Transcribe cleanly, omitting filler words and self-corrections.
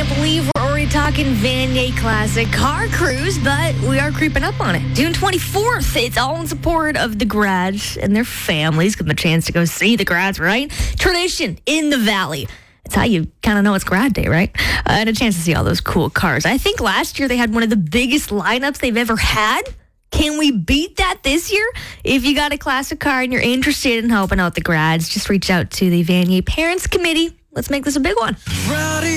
Can't believe we're already talking Vanier Classic car cruise, but we are creeping up on it. June 24th, it's all in support of the grads and their families. Give them a chance to go see the grads, right? Tradition in the Valley. It's how you kind of know it's grad day, right? And a chance to see all those cool cars. I think last year they had one of the biggest lineups they've ever had. Can we beat that this year? If you got a classic car and you're interested in helping out the grads, just reach out to the Vanier Parents Committee. Let's make this a big one.